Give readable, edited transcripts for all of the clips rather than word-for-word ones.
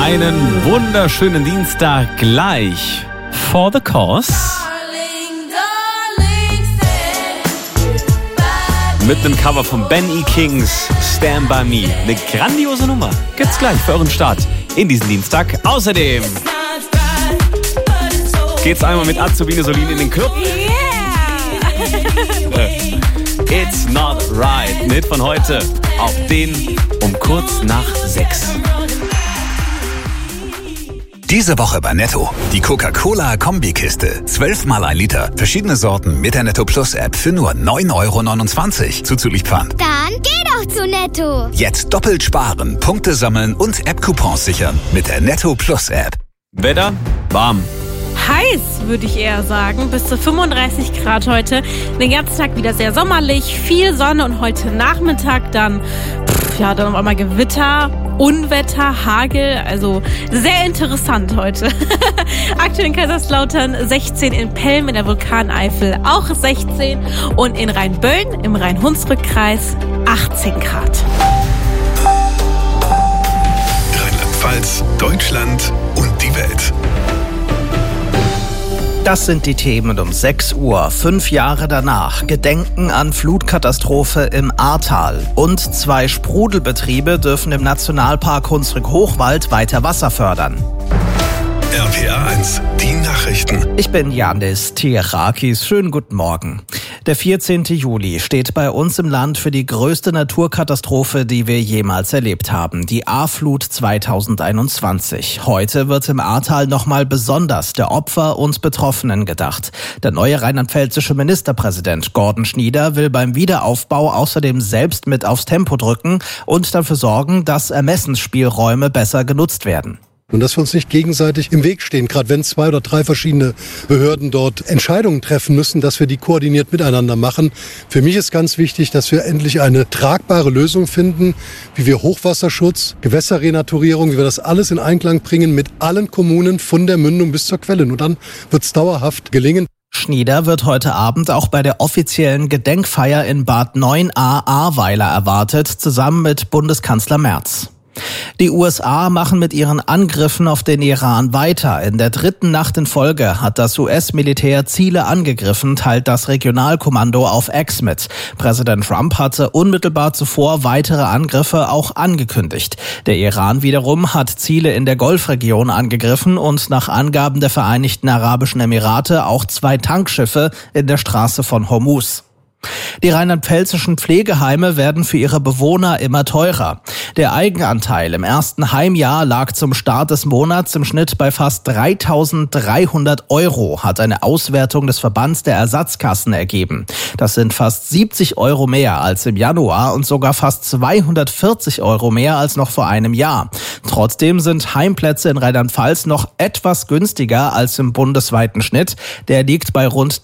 Einen wunderschönen Dienstag gleich. For the Cause. Mit einem Cover von Ben E. Kings, Stand By Me. Eine grandiose Nummer. Gibt's gleich für euren Start in diesen Dienstag. Außerdem geht's einmal mit Azubine Solin in den Club. It's Not Right. Mit von heute auf den um kurz nach 6. Diese Woche bei Netto. Die Coca-Cola-Kombikiste. 12 mal 1 Liter. Verschiedene Sorten mit der Netto Plus App für nur 9,29 € zuzüglich Pfand. Dann geh doch zu Netto. Jetzt doppelt sparen, Punkte sammeln und App-Coupons sichern mit der Netto Plus App. Wetter warm. Heiß, würde ich eher sagen. Bis zu 35 Grad heute. Den ganzen Tag wieder sehr sommerlich, viel Sonne und heute Nachmittag dann auf einmal Gewitter, Unwetter, Hagel. Also sehr interessant heute. Aktuell in Kaiserslautern 16, in Pelm in der Vulkaneifel auch 16 und in Rheinböllen im Rhein-Hunsrück-Kreis 18 Grad. Rheinland-Pfalz, Deutschland und die Welt. Das sind die Themen um 6 Uhr. 5 Jahre danach. Gedenken an Flutkatastrophe im Ahrtal. Und 2 Sprudelbetriebe dürfen im Nationalpark Hunsrück-Hochwald weiter Wasser fördern. RPA 1, die Nachrichten. Ich bin Janis Tirakis. Schönen guten Morgen. Der 14. Juli steht bei uns im Land für die größte Naturkatastrophe, die wir jemals erlebt haben. Die Ahrflut 2021. Heute wird im Ahrtal nochmal besonders der Opfer und Betroffenen gedacht. Der neue rheinland-pfälzische Ministerpräsident Gordon Schnieder will beim Wiederaufbau außerdem selbst mit aufs Tempo drücken und dafür sorgen, dass Ermessensspielräume besser genutzt werden. Und dass wir uns nicht gegenseitig im Weg stehen, gerade wenn 2 oder 3 verschiedene Behörden dort Entscheidungen treffen müssen, dass wir die koordiniert miteinander machen. Für mich ist ganz wichtig, dass wir endlich eine tragbare Lösung finden, wie wir Hochwasserschutz, Gewässerrenaturierung, wie wir das alles in Einklang bringen mit allen Kommunen von der Mündung bis zur Quelle. Nur dann wird es dauerhaft gelingen. Schnieder wird heute Abend auch bei der offiziellen Gedenkfeier in Bad 9a Ahrweiler erwartet, zusammen mit Bundeskanzler Merz. Die USA machen mit ihren Angriffen auf den Iran weiter. In der 3. Nacht in Folge hat das US-Militär Ziele angegriffen, teilt das Regionalkommando auf X mit. Präsident Trump hatte unmittelbar zuvor weitere Angriffe auch angekündigt. Der Iran wiederum hat Ziele in der Golfregion angegriffen und nach Angaben der Vereinigten Arabischen Emirate auch 2 Tankschiffe in der Straße von Hormuz. Die rheinland-pfälzischen Pflegeheime werden für ihre Bewohner immer teurer. Der Eigenanteil im ersten Heimjahr lag zum Start des Monats im Schnitt bei fast 3.300 €, hat eine Auswertung des Verbands der Ersatzkassen ergeben. Das sind fast 70 € mehr als im Januar und sogar fast 240 € mehr als noch vor einem Jahr. Trotzdem sind Heimplätze in Rheinland-Pfalz noch etwas günstiger als im bundesweiten Schnitt. Der liegt bei rund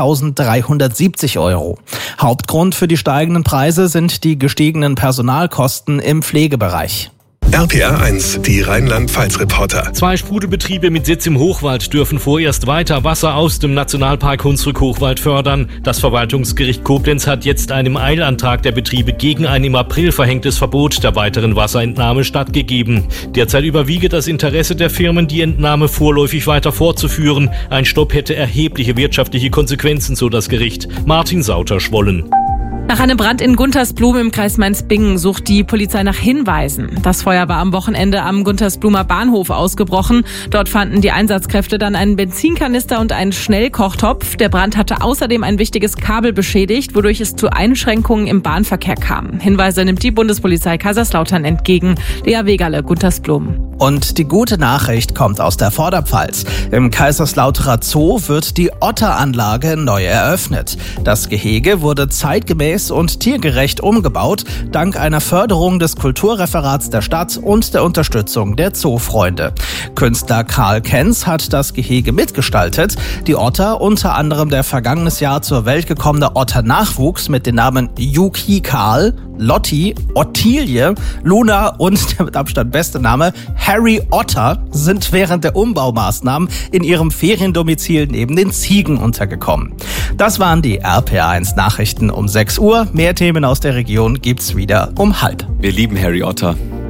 3.370 €. Hauptgrund für die steigenden Preise sind die gestiegenen Personalkosten im Pflegebereich. RPA 1, die Rheinland-Pfalz-Reporter. 2 Sprudelbetriebe mit Sitz im Hochwald dürfen vorerst weiter Wasser aus dem Nationalpark Hunsrück-Hochwald fördern. Das Verwaltungsgericht Koblenz hat jetzt einem Eilantrag der Betriebe gegen ein im April verhängtes Verbot der weiteren Wasserentnahme stattgegeben. Derzeit überwiege das Interesse der Firmen, die Entnahme vorläufig weiter fortzuführen. Ein Stopp hätte erhebliche wirtschaftliche Konsequenzen, so das Gericht. Martin Sauter-Schwollen. Nach einem Brand in Guntersblum im Kreis Mainz-Bingen sucht die Polizei nach Hinweisen. Das Feuer war am Wochenende am Guntersblumer Bahnhof ausgebrochen. Dort fanden die Einsatzkräfte dann einen Benzinkanister und einen Schnellkochtopf. Der Brand hatte außerdem ein wichtiges Kabel beschädigt, wodurch es zu Einschränkungen im Bahnverkehr kam. Hinweise nimmt die Bundespolizei Kaiserslautern entgegen. Lea Wegerle, Guntersblum. Und die gute Nachricht kommt aus der Vorderpfalz. Im Kaiserslauterer Zoo wird die Otteranlage neu eröffnet. Das Gehege wurde zeitgemäß und tiergerecht umgebaut, dank einer Förderung des Kulturreferats der Stadt und der Unterstützung der Zoofreunde. Künstler Karl Kenz hat das Gehege mitgestaltet. Die Otter, unter anderem der vergangenes Jahr zur Welt gekommene Otter-Nachwuchs mit den Namen Yuki Karl, Lotti, Ottilie, Luna und der mit Abstand beste Name Harry Otter sind während der Umbaumaßnahmen in ihrem Feriendomizil neben den Ziegen untergekommen. Das waren die RPA1 Nachrichten um 6 Uhr. Mehr Themen aus der Region gibt's wieder um 12:30. Wir lieben Harry Otter.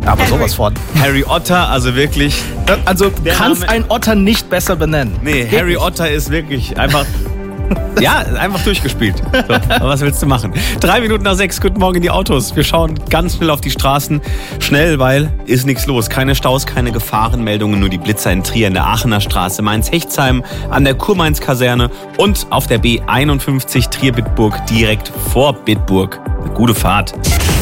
Aber sowas von. Harry Otter, also wirklich. Also du kannst einen Otter nicht besser benennen. Nee, Harry Otter ist wirklich einfach... Ja, einfach durchgespielt. So, aber was willst du machen? 3 Minuten nach 6, guten Morgen in die Autos. Wir schauen ganz schnell auf die Straßen. Schnell, weil ist nichts los. Keine Staus, keine Gefahrenmeldungen, nur die Blitzer in Trier in der Aachener Straße, Mainz-Hechtsheim, an der Kurmainz-Kaserne und auf der B51 Trier-Bitburg direkt vor Bitburg. Eine gute Fahrt.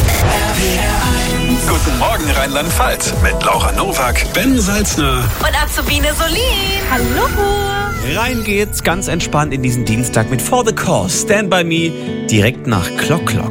Guten Morgen Rheinland-Pfalz mit Laura Nowak, Ben Salzner. Und Azubine Solin. Hallo. Rein geht's ganz entspannt in diesen Dienstag mit For the Cause, Stand By Me, direkt nach Clock Clock.